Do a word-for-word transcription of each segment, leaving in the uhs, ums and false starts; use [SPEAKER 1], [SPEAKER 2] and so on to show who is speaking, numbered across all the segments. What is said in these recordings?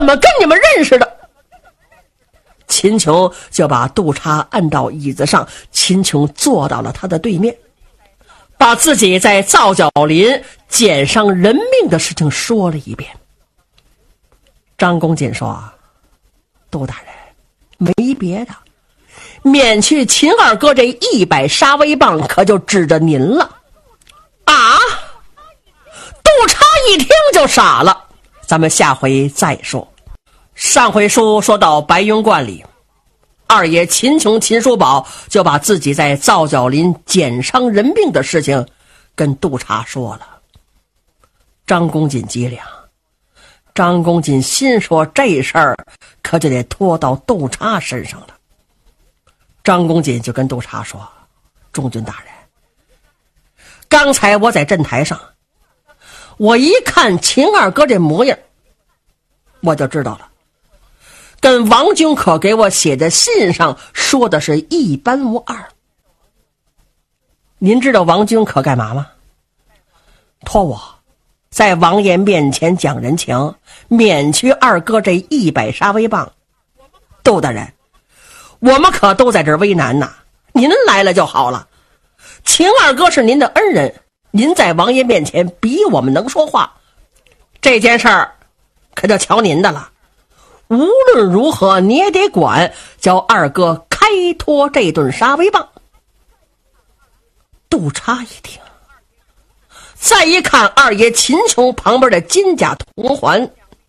[SPEAKER 1] 么跟你们认识的？秦琼就把杜叉按到椅子上，秦琼坐到了他的对面，把自己在皂角林捡伤人命的事情说了一遍。张公瑾说：杜大人，没别的，免去秦二哥这一百杀威棒可就指着您了。啊！杜叉一听就傻了，咱们下回再说。上回书说到白云观里，二爷秦琼秦叔宝就把自己在皂角林捡伤人命的事情跟杜叉说了。张公瑾急了，张公瑾心说这事儿可就得拖到杜叉身上了。张公瑾就跟杜叉说：中军大人，刚才我在镇台上，我一看秦二哥这模样，我就知道了，跟王君可给我写的信上说的是一般无二。您知道王君可干嘛吗？托我在王爷面前讲人情，免去二哥这一百杀威棒。杜大人，我们可都在这儿为难呐，您来了就好了。秦二哥是您的恩人，您在王爷面前比我们能说话，这件事儿可就瞧您的了。无论如何你也得管，叫二哥开脱这顿杀威棒。杜叉一听，再一看二爷秦琼旁边的金甲铜环，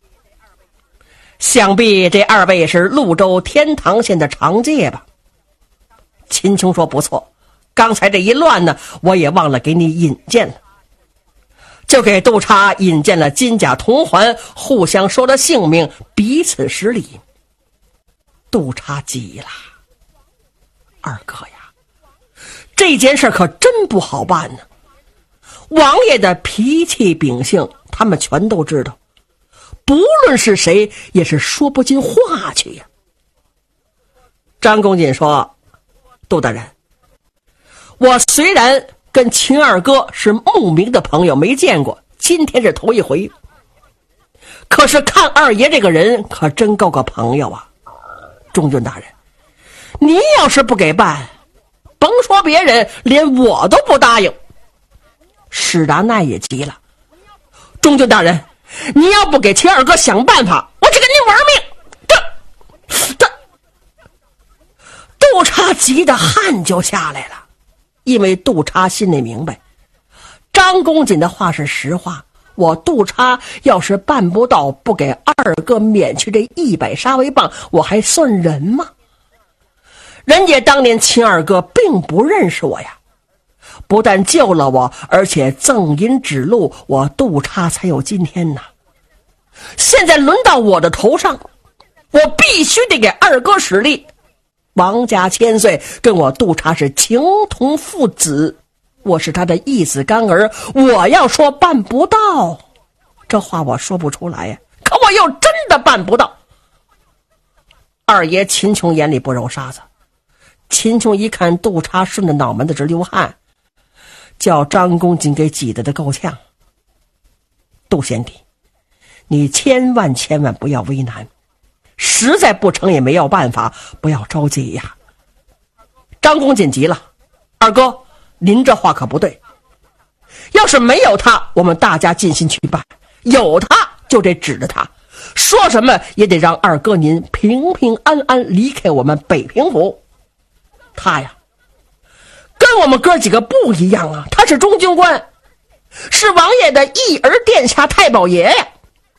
[SPEAKER 1] 想必这二位是潞州天堂县的长介吧。秦琼说：不错，刚才这一乱呢，我也忘了给你引荐了。就给杜叉引荐了金甲铜环，互相说了姓名，彼此施礼。杜叉急了：二哥呀，这件事可真不好办呢。王爷的脾气秉性他们全都知道，不论是谁也是说不进话去呀。张公瑾说：杜大人，我虽然跟秦二哥是慕名的朋友，没见过，今天是头一回，可是看二爷这个人可真够个朋友啊。中军大人，您要是不给办，甭说别人，连我都不答应。史达奈也急了：中军大人，你要不给秦二哥想办法，我只跟您玩命。这这杜叉急得汗就下来了，因为杜叉心里明白，张公瑾的话是实话，我杜叉要是办不到，不给二哥免去这一百杀威棒，我还算人吗？人家当年秦二哥并不认识我呀，不但救了我，而且赠银指路，我杜叉才有今天呢。现在轮到我的头上，我必须得给二哥使力。王家千岁跟我杜叉是情同父子，我是他的义子干儿，我要说办不到，这话我说不出来呀，可我又真的办不到。二爷秦琼眼里不揉沙子，秦琼一看杜叉顺着脑门子直流汗，叫张公瑾给挤得的够呛。杜贤弟，你千万千万不要为难，实在不成也没有办法，不要着急呀。张公瑾急了：二哥，您这话可不对，要是没有他，我们大家尽心去办，有他就得指着他，说什么也得让二哥您平平安安离开我们北平府。他呀跟我们哥几个不一样啊，他是中军官，是王爷的义儿殿下太保爷呀。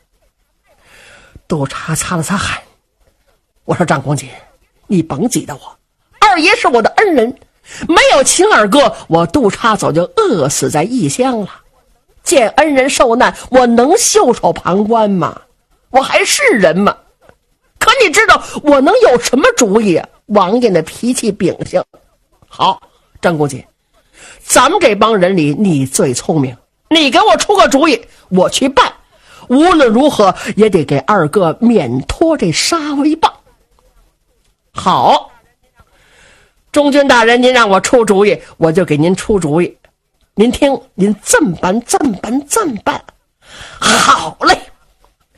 [SPEAKER 1] 杜叉擦了擦汗，我说张公瑾，你甭急着我，二爷是我的恩人，没有秦二哥，我杜叉早就饿死在异乡了。见恩人受难，我能袖手旁观吗？我还是人吗？可你知道我能有什么主意啊？王爷的脾气秉性。好，张公瑾，咱们这帮人里你最聪明，你给我出个主意，我去办，无论如何也得给二哥免脱这杀威棒。好，中军大人，您让我出主意，我就给您出主意。您听，您这么办，这么办，这么办。好嘞！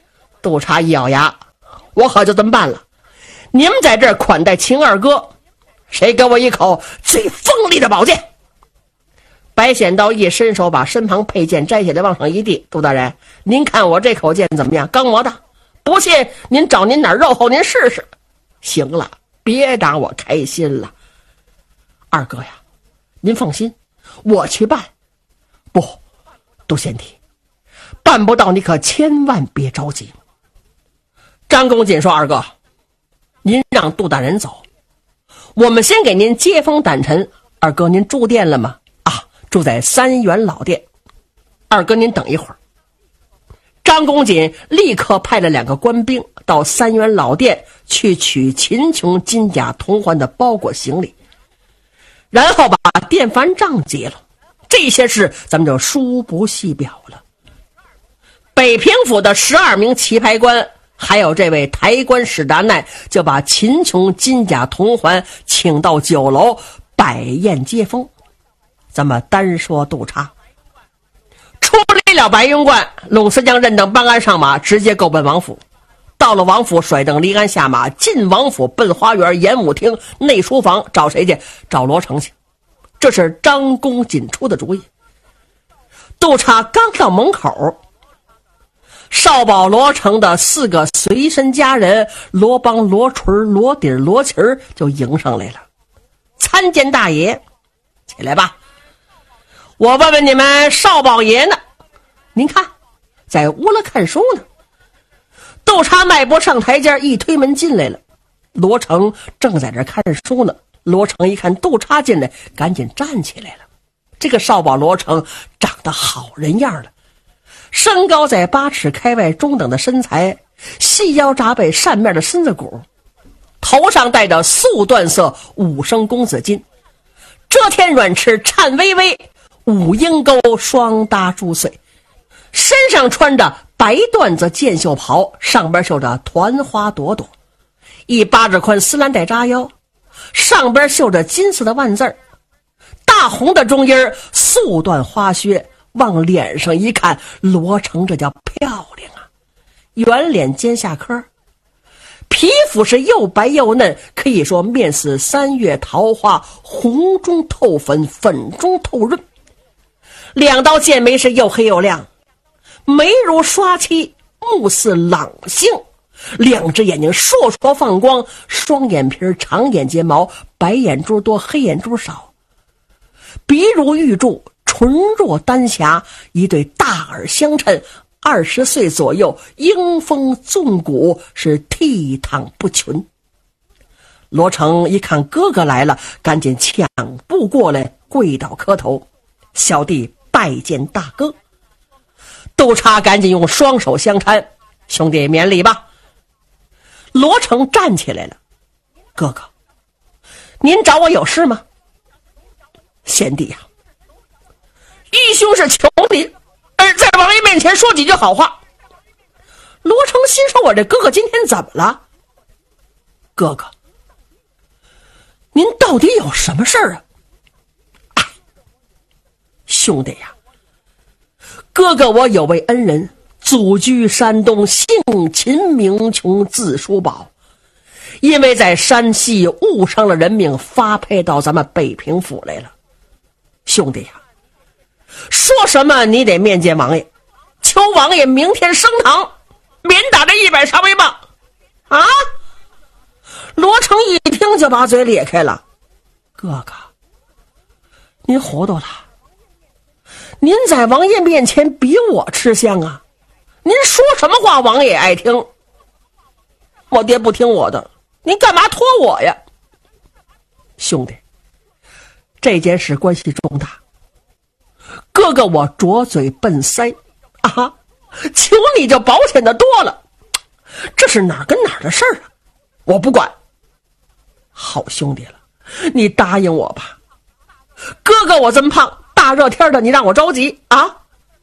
[SPEAKER 1] 杜查一咬牙，我可就这么办了。你们在这儿款待秦二哥，谁给我一口最锋利的宝剑？白显道一伸手把身旁佩剑摘下来往上一递，杜大人，您看我这口剑怎么样？刚磨的，不信您找您哪儿肉厚您试试。行了，别让我开心了。二哥呀，您放心，我去办。不，杜贤弟，办不到你可千万别着急。张公瑾说，二哥，您让杜大人走，我们先给您接风掸尘。二哥您住店了吗？啊，住在三元老店。二哥您等一会儿。张公瑾立刻派了两个官兵到三元老店去取秦琼金甲铜环的包裹行李，然后把店番账结了。这些事咱们就书不细表了。北平府的十二名棋牌官还有这位台官史达奈就把秦琼金甲铜环请到酒楼摆宴接风。咱们单说杜查，出离了白云观，陇司将任等办案上马，直接够奔王府。到了王府，甩灯离鞍下马，进王府奔花园演武厅内书房，找谁去？找罗成去。这是张公瑾出的主意。杜查刚到门口，少保罗成的四个随身家人罗邦、罗锤、罗底、罗旗就迎上来了。参见大爷，起来吧。我问问你们少保爷呢？您看，在屋了看书呢。杜查迈步上台阶，一推门进来了。罗成正在这看书呢。罗成一看杜查进来，赶紧站起来了。这个少保罗成长得好人样了，身高在八尺开外，中等的身材，细腰扎背，扇面的身子骨，头上戴着素缎色五升公子巾，遮天软翅颤巍巍，五鹰钩双搭珠穗，身上穿着白缎子箭袖袍，上边绣着团花朵朵，一八指宽丝蓝带扎腰，上边绣着金色的万字，大红的中音素缎花靴，往脸上一看，罗成这叫漂亮啊！圆脸尖下颏，皮肤是又白又嫩，可以说面似三月桃花，红中透粉，粉中透润。两道剑眉是又黑又亮，眉如刷漆，目似朗星，两只眼睛烁烁放光，双眼皮长眼睫毛，白眼珠多，黑眼珠少，鼻如玉柱，唇若丹霞，一对大耳相衬，二十岁左右，英风纵骨，是倜傥不群。罗成一看哥哥来了，赶紧抢步过来，跪倒磕头，小弟拜见大哥。杜查赶紧用双手相搀，兄弟免礼吧。罗成站起来了，哥哥，您找我有事吗？贤弟呀、啊，义兄是求你，而在王爷面前说几句好话。罗成心说，我这哥哥今天怎么了？哥哥，您到底有什么事儿啊？哎，兄弟呀、啊，哥哥我有位恩人，祖居山东，姓秦名琼，字叔宝，因为在山西误伤了人命，发配到咱们北平府来了。兄弟呀、啊，说什么你得面见王爷，求王爷明天升堂，免打这一百杀威棒啊！罗成一听就把嘴咧开了，哥哥，您糊涂了，您在王爷面前比我吃香啊，您说什么话王爷爱听，我爹不听我的，您干嘛拖我呀？兄弟，这件事关系重大，哥哥我拙嘴笨腮啊，求你就保险的多了，这是哪儿跟哪儿的事儿啊，我不管。好兄弟了，你答应我吧，哥哥我这么胖，大热天的你让我着急啊，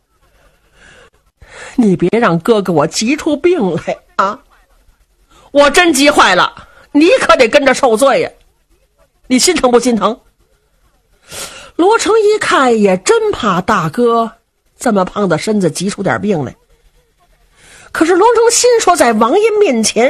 [SPEAKER 1] 你别让哥哥我急出病来啊，我真急坏了，你可得跟着受罪呀，你心疼不心疼？罗成一看也真怕大哥这么胖的身子急出点病来， 可是罗成心说，在王爷面前